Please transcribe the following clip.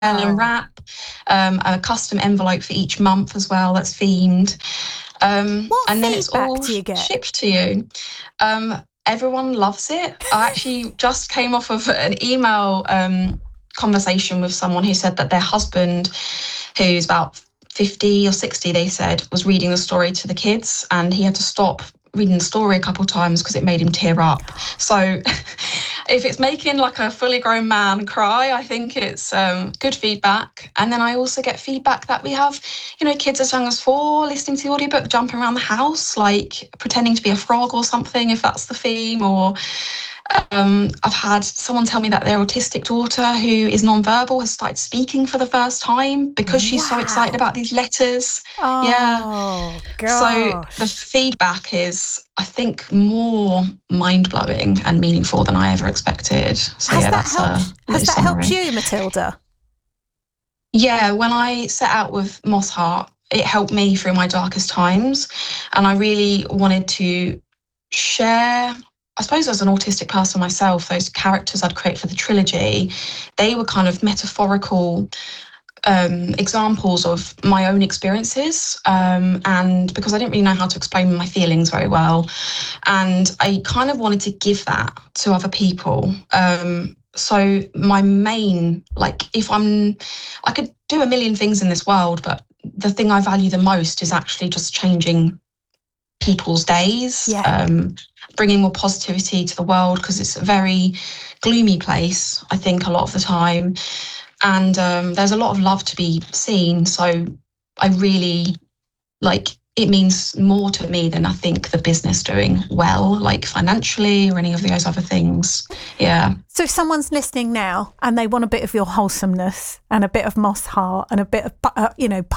and wrap, a custom envelope for each month as well that's themed. What And then it's feedback all do you get? shipped to you. Everyone loves it. I actually just came off of an email conversation with someone who said that their husband, who's about 50 or 60, they said, was reading the story to the kids, and he had to stop reading the story a couple of times because it made him tear up. So if it's making like a fully grown man cry, I think it's good feedback. And then I also get feedback that we have, kids as young as 4 listening to the audiobook, jumping around the house, like pretending to be a frog or something, if that's the theme. Or I've had someone tell me that their autistic daughter, who is nonverbal, has started speaking for the first time because she's so excited about these letters. Yeah. Oh, So the gosh. feedback is, I think, more mind-blowing and meaningful than I ever expected. So that's a Has little that helped summary. you, Matilda? Yeah, when I set out with Moss Heart, it helped me through my darkest times. And I really wanted to share, I suppose, as an autistic person myself, those characters I'd create for the trilogy, they were kind of metaphorical examples of my own experiences. And because I didn't really know how to explain my feelings very well, and I kind of wanted to give that to other people. So my main, like, I could do a million things in this world, but the thing I value the most is actually just changing people's days, bringing more positivity to the world, because it's a very gloomy place, I think, a lot of the time. And there's a lot of love to be seen. So I really, like, it means more to me than I think the business doing well, like financially or any of those other things. Yeah. So if someone's listening now and they want a bit of your wholesomeness and a bit of Moss Heart and a bit of,